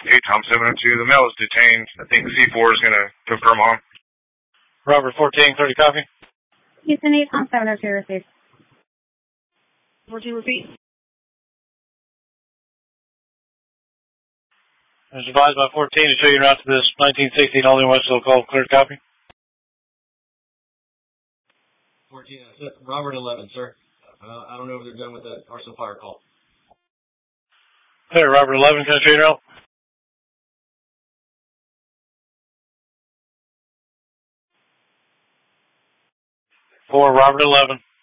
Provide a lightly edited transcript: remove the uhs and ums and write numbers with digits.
Hey, Tom 702. The male is detained. I think C4 is going to confirm on. Robert 14, 30 copy. Houston 8, Tom 702 received. 14, repeat. As advised by 14 to show you route to this 1916 Only Westfield call. Clear copy. 14, Robert 11, sir. I don't know if they're done with the arsenal fire call. Clear, Robert 11, can I show you route? For Robert 11.